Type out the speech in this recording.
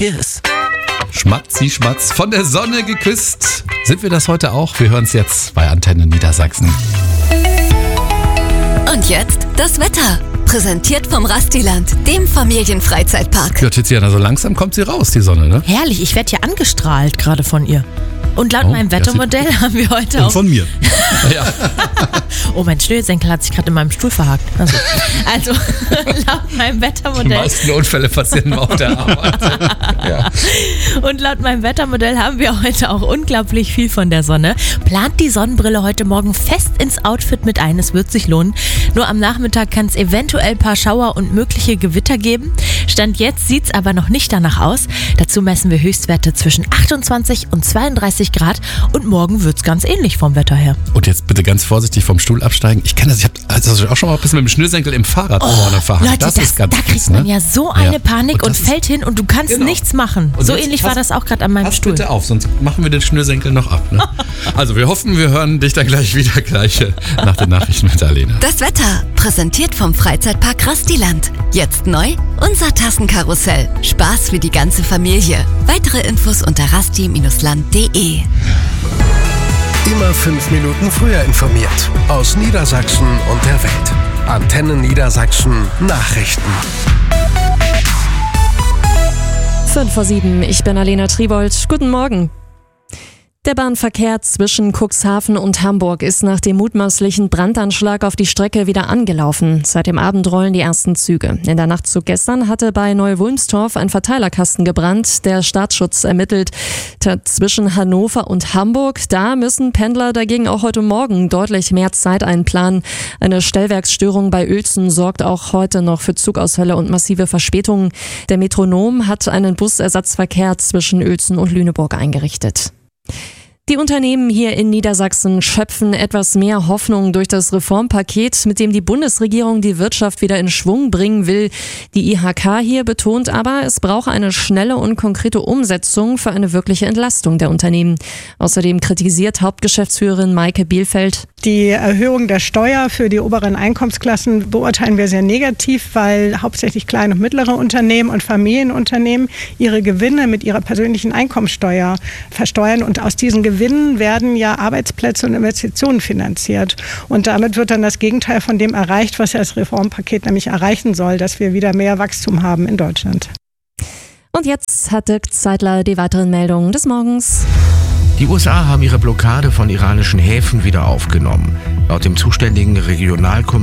Kiss. Schmatzi, Schmatz, von der Sonne geküsst. Sind wir das heute auch? Wir hören es jetzt bei Antenne Niedersachsen. Und jetzt das Wetter. Präsentiert vom Rastiland, dem Familienfreizeitpark. Ja, Tiziana, so langsam kommt sie raus, die Sonne, ne? Herrlich, ich werde ja angestrahlt gerade von ihr. Und laut meinem Wettermodell haben wir heute Und auch... von mir. Ja. Oh, mein Schnürsenkel hat sich gerade in meinem Stuhl verhakt. Also laut meinem Die Wettermodell... meisten Unfälle passieren auf der Arbeit. Ja. Und laut meinem Wettermodell haben wir heute auch unglaublich viel von der Sonne. Plant die Sonnenbrille heute Morgen fest ins Outfit mit ein, es wird sich lohnen. Nur am Nachmittag kann es eventuell ein paar Schauer und mögliche Gewitter geben. Stand jetzt sieht es aber noch nicht danach aus. Dazu messen wir Höchstwerte zwischen 28 und 32 Grad und morgen wird es ganz ähnlich vom Wetter her. Und jetzt bitte ganz vorsichtig vom Stuhl absteigen. Ich kenne das, ich habe auch schon mal ein bisschen mit dem Schnürsenkel im Fahrrad vorne verhangen. Leute, das ist ganz da kriegt fies, man ne? ja so eine Panik und fällt hin und du kannst nichts machen. Und So jetzt ähnlich war das auch gerade an meinem Pass Stuhl. bitte auf, sonst machen wir den Schnürsenkel noch ab. Ne? Also wir hoffen, wir hören dich dann gleich wieder nach den Nachrichten mit Alena. Das Wetter, präsentiert vom Freizeitpark Rastiland. Jetzt neu, unser Tassenkarussell. Spaß für die ganze Familie. Weitere Infos unter rasti-land.de. Immer 5 Minuten früher informiert. Aus Niedersachsen und der Welt. Antenne Niedersachsen Nachrichten. 5:07, ich bin Alena Tribold. Guten Morgen. Der Bahnverkehr zwischen Cuxhaven und Hamburg ist nach dem mutmaßlichen Brandanschlag auf die Strecke wieder angelaufen. Seit dem Abend rollen die ersten Züge. In der Nacht zu gestern hatte bei Neu-Wulmstorf ein Verteilerkasten gebrannt. Der Staatsschutz ermittelt zwischen Hannover und Hamburg. Da müssen Pendler dagegen auch heute Morgen deutlich mehr Zeit einplanen. Eine Stellwerksstörung bei Uelzen sorgt auch heute noch für Zugausfälle und massive Verspätungen. Der Metronom hat einen Busersatzverkehr zwischen Uelzen und Lüneburg eingerichtet. Die Unternehmen hier in Niedersachsen schöpfen etwas mehr Hoffnung durch das Reformpaket, mit dem die Bundesregierung die Wirtschaft wieder in Schwung bringen will. Die IHK hier betont aber, es brauche eine schnelle und konkrete Umsetzung für eine wirkliche Entlastung der Unternehmen. Außerdem kritisiert Hauptgeschäftsführerin Maike Bielfeld: Die Erhöhung der Steuer für die oberen Einkommensklassen beurteilen wir sehr negativ, weil hauptsächlich kleine und mittlere Unternehmen und Familienunternehmen ihre Gewinne mit ihrer persönlichen Einkommenssteuer versteuern und aus diesen Gewinnen werden ja Arbeitsplätze und Investitionen finanziert. Und damit wird dann das Gegenteil von dem erreicht, was ja das Reformpaket nämlich erreichen soll, dass wir wieder mehr Wachstum haben in Deutschland. Und jetzt hat Dirk Zeitler die weiteren Meldungen des Morgens. Die USA haben ihre Blockade von iranischen Häfen wieder aufgenommen. Laut dem zuständigen Regionalkommissar